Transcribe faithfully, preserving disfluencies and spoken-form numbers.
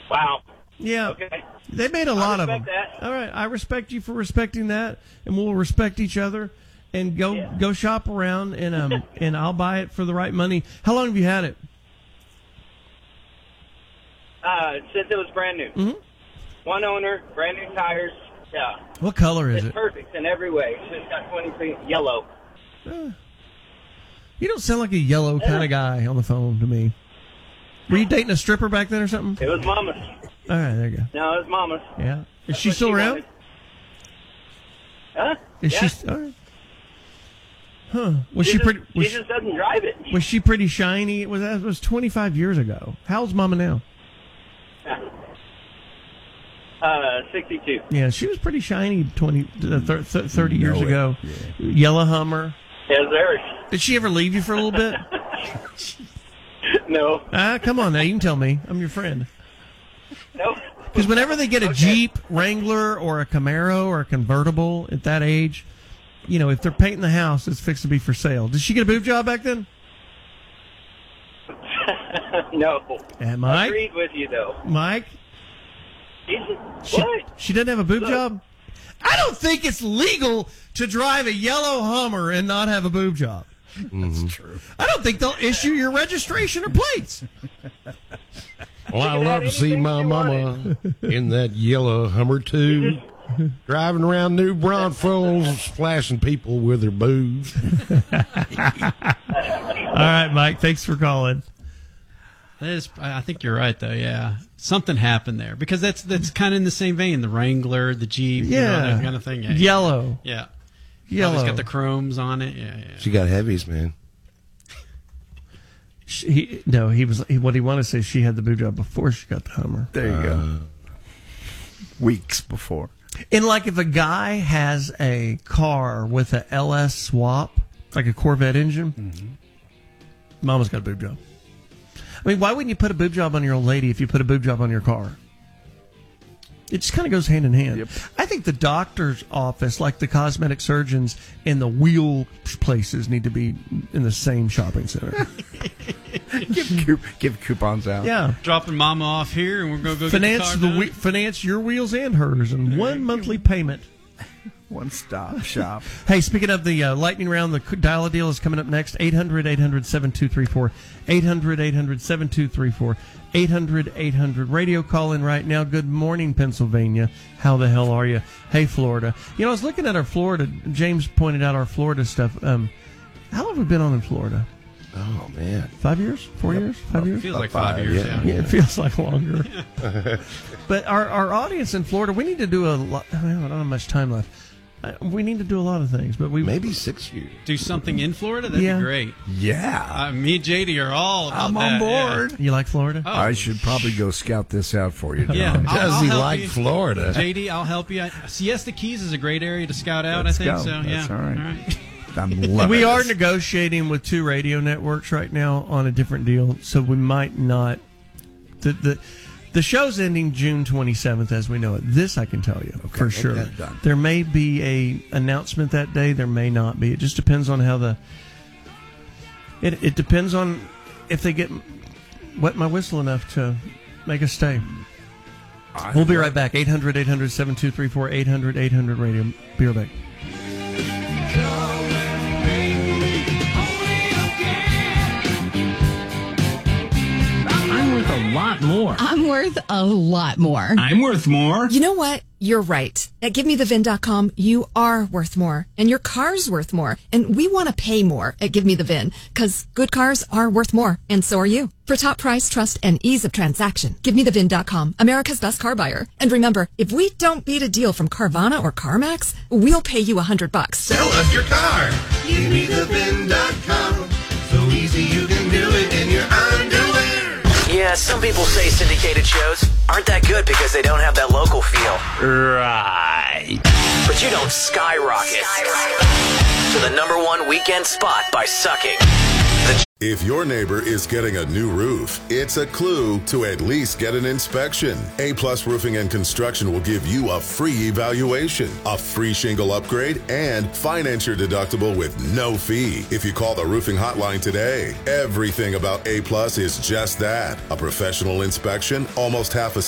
Wow. Yeah. Okay. They made a lot I of them. respect that. All right. I respect you for respecting that, and we'll respect each other. And go Yeah. go shop around, and um and I'll buy it for the right money. How long have you had it? Uh, since it was brand new. Mm-hmm. One owner, brand new tires. Yeah. What color is It's it? perfect in every way. It's just got twenty-three yellow. Uh, you don't sound like a yellow kind of guy on the phone to me. Were you dating a stripper back then or something? It was Mama's. All right, there you go. No, it was Mama's. Yeah. Is That's she what still she around? wanted. Huh? Is yeah. she? All right. Huh? Was she she just, pretty? Was she just doesn't drive it. Was she pretty shiny? It was that was twenty-five years ago. How's Mama now? Uh, sixty-two. Yeah, she was pretty shiny twenty, uh, thir- th- thirty You know years it. ago. Yeah. Yellow Hummer. Yes, there. Did she ever leave you for a little bit? No. Ah, come on now. You can tell me. I'm your friend. No. Because whenever they get a Okay. Jeep Wrangler or a Camaro or a convertible at that age, you know, if they're painting the house, it's fixed to be for sale. Did she get a boob job back then? No. And Mike? Agreed with you, though. Mike? Jesus. She, What? she doesn't have a boob Look. job? I don't think it's legal to drive a yellow Hummer and not have a boob job. That's true. I don't think they'll issue your registration or plates. Well, I can love have to see anything my you mama in that yellow Hummer too, driving around New Braunfels, flashing people with her boobs. All right, Mike. Thanks for calling. That is, I think you're right, though. Yeah, something happened there because that's that's kind of in the same vein. The Wrangler, the Jeep, you know, Yeah. that kind of thing. Yeah, Yellow. Yeah, Yellow. It's got the chromes on it. Yeah, yeah. She got heavies, man. She, he, no, he was. He, what he wanted to say, she had the boob job before she got the Hummer. There you go. Weeks before. And like if a guy has a car with a L S swap, like a Corvette engine, Mm-hmm. Mama's got a boob job. I mean, why wouldn't you put a boob job on your old lady if you put a boob job on your car? It just kind of goes hand in hand. Yep. I think the doctor's office, like the cosmetic surgeons and the wheel places, need to be in the same shopping center. give, coup- give coupons out. Yeah. Dropping Mama off here, and we're gonna go Finance get the the car we- finance your wheels and hers in one monthly payment. One stop shop. Hey, speaking of the uh, lightning round, the dial a deal is coming up next. eight hundred eight hundred seven two three four. eight hundred eight hundred seven two three four. eight hundred eight hundred radio call in right now. Good morning, Pennsylvania. How the hell are you? Hey, Florida. You know, I was looking at our Florida. James pointed out our Florida stuff. Um, how long have we been on in Florida? Oh man, Five years? Four years? Five years? Feels like Five, five years. yeah. Yeah. Yeah, it feels like longer. But our, our audience in Florida, we need to do a lot. I don't have much time left. Uh, we need to do a lot of things, but we maybe six years. Do something in Florida. That'd Yeah. be great. Yeah. Uh, me and J D are all about I'm on that, yeah. board. You like Florida? Oh, I should probably go scout this out for you, Tom. Yeah. I'll- Does I'll he help like you. Florida? J D, I'll help you. I, Siesta Keys is a great area to scout out. Let's I think go. so. That's Yeah. all right. All right. I'm loving We are this. negotiating with two radio networks right now on a different deal, so we might not. The the, the show's ending June twenty-seventh, as we know it. This I can tell you for get sure. that done. There may be a announcement that day. There may not be. It just depends on how the. It it depends on if they get wet my whistle enough to make us stay. I We'll be love- right back. eight hundred eight hundred seven two three four. eight hundred eight hundred radio. Be right back. I'm worth a lot more. I'm worth a lot more. I'm worth more. You know what? You're right. At give me the vin dot com, you are worth more. And your car's worth more. And we want to pay more at Give Me The Vin, because good cars are worth more. And so are you. For top price, trust, and ease of transaction, give me the vin dot com, America's best car buyer. And remember, if we don't beat a deal from Carvana or CarMax, we'll pay you a hundred bucks. Sell us your car. Give me the vin dot com. So easy you can do it in your underwear. Yeah, some people say syndicated shows aren't that good because they don't have that local feel. Right. But you don't skyrocket to the number one weekend spot by sucking. The If your neighbor is getting a new roof, it's a clue to at least get an inspection. A-Plus Roofing and Construction will give you a free evaluation, a free shingle upgrade, and finance your deductible with no fee if you call the roofing hotline today. Everything about A-Plus is just that, a professional inspection, almost half a